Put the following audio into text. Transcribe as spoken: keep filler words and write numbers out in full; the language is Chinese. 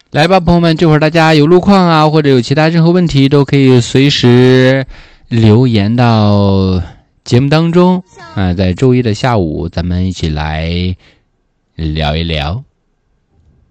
来吧，朋友们，这会儿大家有路况啊，或者有其他任何问题，都可以随时留言到节目当中啊。在周一的下午，咱们一起来聊一聊。